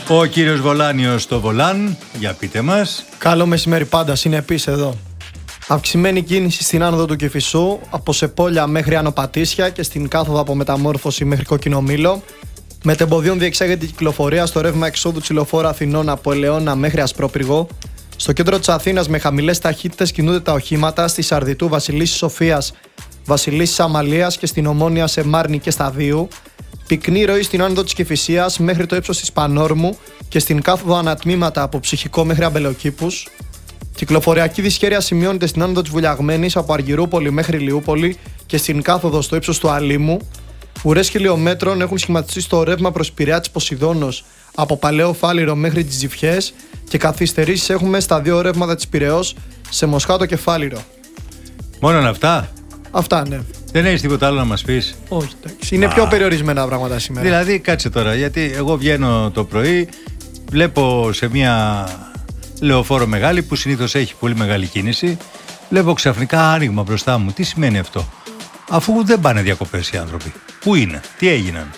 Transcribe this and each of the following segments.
Ο κύριος Βολάνιος στο Βολάν, για πείτε μας. Καλό μεσημέρι πάντα, συνεπής εδώ. Αυξημένη κίνηση στην άνοδο του Κηφισού, από Σεπόλια μέχρι Άνω Πατήσια και στην κάθοδο από Μεταμόρφωση μέχρι Κόκκινο Μήλο. Μετεμποδίων διεξάγεται η κυκλοφορία στο ρεύμα εξόδου Ψιλοφόρα Αθηνών από Ελαιώνα μέχρι Ασπρόπυργο. Στο κέντρο της Αθήνας με χαμηλές ταχύτητες κινούνται τα οχήματα στη Σαρδιτού Βασιλίσσης Σοφίας, Βασιλίσσης Αμαλίας και στην Ομόνια σε Μάρνη και Σταδίου. Πυκνή ροή στην άνοδο της Κηφισίας μέχρι το ύψος της Πανόρμου και στην κάθοδο ανατμήματα από Ψυχικό μέχρι Αμπελοκήπους. Κυκλοφοριακή δυσχέρεια σημειώνεται στην άνοδο της Βουλιαγμένης από Αργυρούπολη μέχρι Λιούπολη και στην κάθοδο στο ύψος του Αλήμου. Ουρές χιλιομέτρων έχουν σχηματιστεί στο ρεύμα προς Πειραιά της Ποσειδώνος από Παλαιό Φάληρο μέχρι τις Τζιφιές και καθυστερήσεις έχουμε στα δύο ρεύματα της Πειραιώς σε Μοσχάτο και Φάληρο. Μόνο αυτά. Αυτά, ναι. Δεν έχεις τίποτα άλλο να μας πεις? Όχι, εντάξει. Είναι πιο περιορισμένα πράγματα σήμερα. Δηλαδή, κάτσε τώρα, γιατί εγώ βγαίνω το πρωί, βλέπω σε μια λεωφόρο μεγάλη που συνήθως έχει πολύ μεγάλη κίνηση, βλέπω ξαφνικά άνοιγμα μπροστά μου. Τι σημαίνει αυτό? Αφού δεν πάνε διακοπές οι άνθρωποι. Πού είναι, τι έγιναν?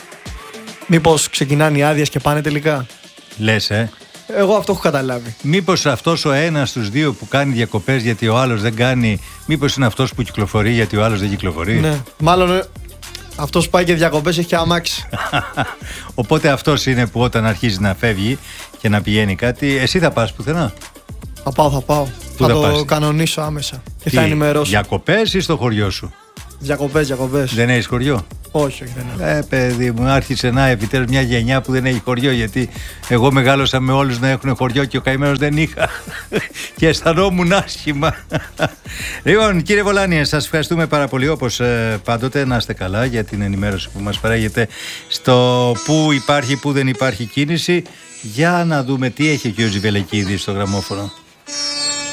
Μήπως ξεκινάνε οι άδειες και πάνε τελικά? Λες, Εγώ αυτό έχω καταλάβει. Μήπως αυτός ο ένας στους δύο που κάνει διακοπές γιατί ο άλλος δεν κάνει, μήπως είναι αυτός που κυκλοφορεί γιατί ο άλλος δεν κυκλοφορεί? Ναι, μάλλον αυτός που πάει και διακοπές έχει αμάξει. Οπότε αυτός είναι που όταν αρχίζει να φεύγει και να πηγαίνει κάτι, εσύ θα πας πουθενά? Θα πάω. Πού θα το πας? κανονίσω άμεσα και θα ενημερώσω. Διακοπές ή στο χωριό σου? Διακοπές. Δεν έχεις χωριό? Όχι, δεν έχω. Παιδί μου, άρχισε να επιτέλους μια γενιά που δεν έχει χωριό, γιατί εγώ μεγάλωσα με όλους να έχουν χωριό και ο καημένος δεν είχα και αισθανόμουν άσχημα. Λοιπόν, κύριε Βολάνιε, σας ευχαριστούμε πάρα πολύ, όπως πάντοτε. Να είστε καλά για την ενημέρωση που μας παράγετε στο που υπάρχει, που δεν υπάρχει κίνηση. Για να δούμε τι έχει και ο Ζιβελεκίδης στο γραμμόφωνο.